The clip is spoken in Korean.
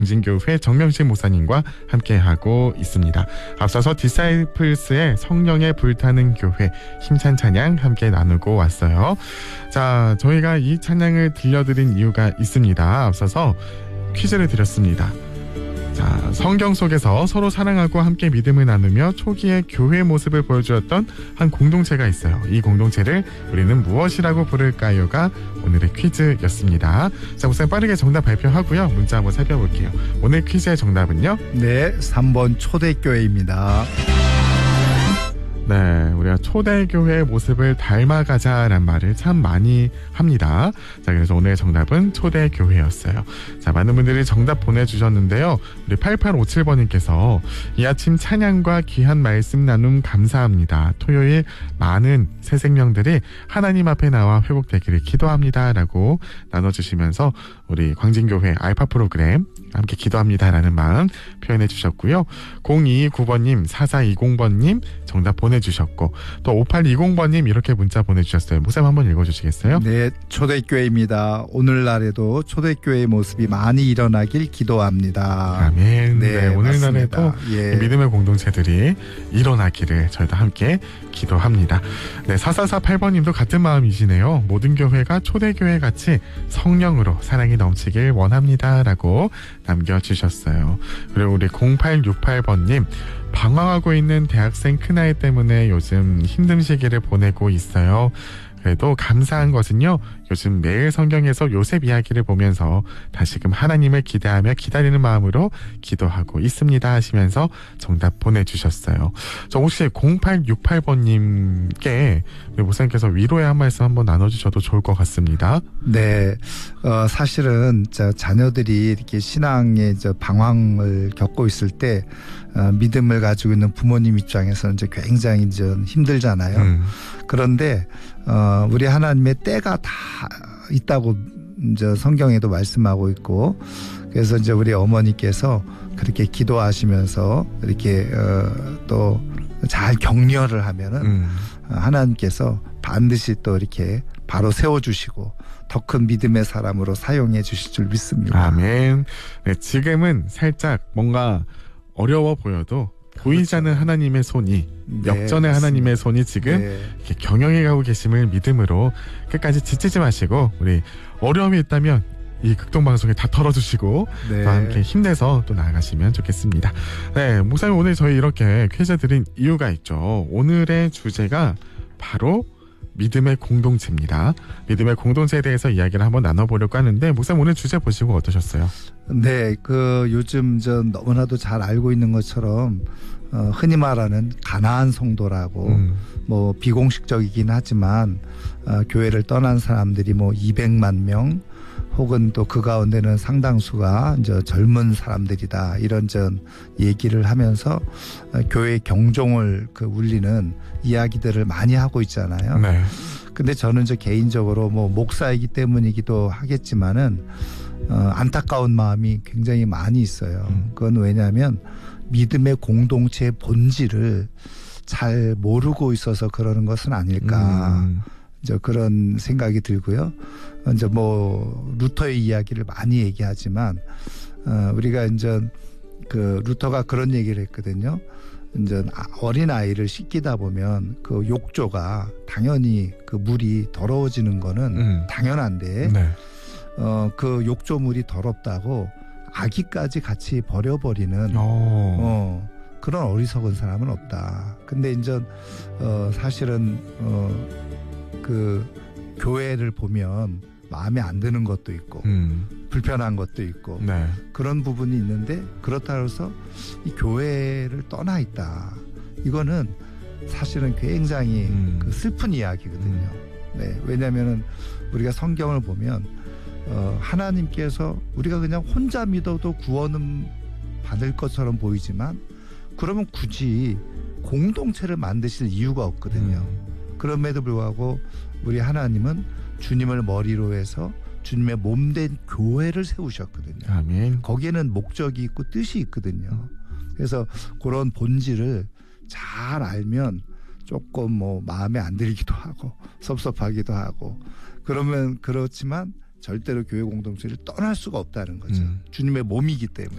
광진교회 정명식 목사님과 함께하고 있습니다. 앞서서 디사이플스의 성령의 불타는 교회 힘찬 찬양 함께 나누고 왔어요. 자, 저희가 이 찬양을 들려드린 이유가 있습니다. 앞서서 퀴즈를 드렸습니다. 자, 성경 속에서 서로 사랑하고 함께 믿음을 나누며 초기의 교회 모습을 보여주었던 한 공동체가 있어요. 이 공동체를 우리는 무엇이라고 부를까요가 오늘의 퀴즈였습니다. 자, 우선 빠르게 정답 발표하고요. 문자 한번 살펴볼게요. 오늘 퀴즈의 정답은요? 네, 3번 초대교회입니다. 네, 우리가 초대교회의 모습을 닮아가자라는 말을 참 많이 합니다. 자, 그래서 오늘의 정답은 초대교회였어요. 자, 많은 분들이 정답 보내주셨는데요. 우리 8857번님께서 이 아침 찬양과 귀한 말씀 나눔 감사합니다. 토요일 많은 새 생명들이 하나님 앞에 나와 회복되기를 기도합니다. 라고 나눠주시면서 우리 광진교회 알파 프로그램 함께 기도합니다라는 마음 표현해 주셨고요. 0229번님, 4420번님 정답 보내주셨고 또 5820번님 이렇게 문자 보내주셨어요. 목사님 한번 읽어주시겠어요? 네, 초대교회입니다. 오늘날에도 초대교회의 모습이 많이 일어나길 기도합니다. 아멘. 네, 오늘날에도 예. 믿음의 공동체들이 일어나기를 저희도 함께 기도합니다. 네, 4448번님도 같은 마음이시네요. 모든 교회가 초대교회 같이 성령으로 사랑이 넘치길 원합니다. 라고 남겨주셨어요. 그리고 우리 0868번님 방황하고 있는 대학생 큰아이 때문에 요즘 힘든 시기를 보내고 있어요. 그래도 감사한 것은요, 요즘 매일 성경에서 요셉 이야기를 보면서 다시금 하나님을 기대하며 기다리는 마음으로 기도하고 있습니다 하시면서 정답 보내주셨어요. 저 혹시 0868번님께 목사님께서 위로의 한 말씀 한번 나눠주셔도 좋을 것 같습니다. 네, 사실은 자녀들이 이렇게 신앙의 방황을 겪고 있을 때 믿음을 가지고 있는 부모님 입장에서는 이제 굉장히 힘들잖아요. 그런데 우리 하나님의 때가 다 있다고 이제 성경에도 말씀하고 있고, 그래서 이제 우리 어머니께서 그렇게 기도하시면서 이렇게 또 잘 격려를 하면은 하나님께서 반드시 또 이렇게 바로 세워주시고 더 큰 믿음의 사람으로 사용해 주실 줄 믿습니다. 아멘. 네, 지금은 살짝 뭔가 어려워 보여도 보이지 않는 하나님의 손이, 역전의 하나님의 손이 지금 이렇게 경영해 가고 계심을 믿음으로 끝까지 지치지 마시고, 우리 어려움이 있다면 이 극동방송에 다 털어주시고 또 함께 힘내서 또 나아가시면 좋겠습니다. 네, 목사님 오늘 저희 이렇게 퀴즈 드린 이유가 있죠. 오늘의 주제가 바로 믿음의 공동체입니다. 믿음의 공동체에 대해서 이야기를 한번 나눠보려고 하는데, 목사님 오늘 주제 보시고 어떠셨어요? 네, 요즘 너무나도 잘 알고 있는 것처럼 흔히 말하는 가나안 성도라고 뭐 비공식적이긴 하지만 교회를 떠난 사람들이 뭐 200만 명 혹은 또 그 가운데는 상당수가 이제 젊은 사람들이다, 이런 얘기를 하면서 교회 경종을 울리는 이야기들을 많이 하고 있잖아요. 네. 근데 저는 개인적으로 뭐 목사이기 때문이기도 하겠지만은 안타까운 마음이 굉장히 많이 있어요. 그건 왜냐하면 믿음의 공동체의 본질을 잘 모르고 있어서 그러는 것은 아닐까. 이제 그런 생각이 들고요. 이제 뭐 루터의 이야기를 많이 얘기하지만 우리가 이제 루터가 그런 얘기를 했거든요. 이제 어린 아이를 씻기다 보면 그 욕조가 당연히 그 물이 더러워지는 거는 당연한데 그 욕조물이 더럽다고 아기까지 같이 버려버리는 그런 어리석은 사람은 없다. 근데 이제 사실은 그 교회를 보면 마음에 안 드는 것도 있고 불편한 것도 있고 그런 부분이 있는데, 그렇다고 해서 이 교회를 떠나 있다, 이거는 사실은 굉장히 슬픈 이야기거든요. 네, 왜냐하면은 우리가 성경을 보면 하나님께서 우리가 그냥 혼자 믿어도 구원은 받을 것처럼 보이지만, 그러면 굳이 공동체를 만드실 이유가 없거든요. 그럼에도 불구하고 우리 하나님은 주님을 머리로 해서 주님의 몸된 교회를 세우셨거든요. 아멘. 거기에는 목적이 있고 뜻이 있거든요. 그래서 그런 본질을 잘 알면 조금 뭐 마음에 안 들기도 하고 섭섭하기도 하고, 그러면 그렇지만 절대로 교회 공동체를 떠날 수가 없다는 거죠. 주님의 몸이기 때문에.